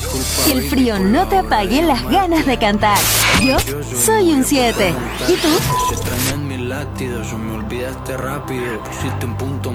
Que el frío no te apague las ganas de cantar. Yo soy un 7. ¿Y tú? Se extrañan mis latidos o me olvidaste rápido. Pusiste un punto